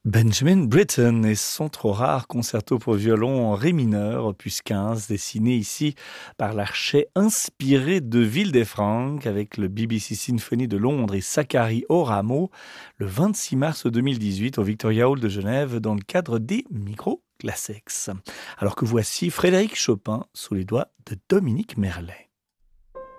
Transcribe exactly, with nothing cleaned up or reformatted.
Benjamin Britten et son trop rare concerto pour violon en ré mineur, opus quinze, dessiné ici par l'archet inspiré de Villefranche avec le B B C Symphony de Londres et Sakari Oramo le vingt-six mars deux mille dix-huit au Victoria Hall de Genève dans le cadre des Micro Classics. Alors que voici Frédéric Chopin sous les doigts de Dominique Merlet.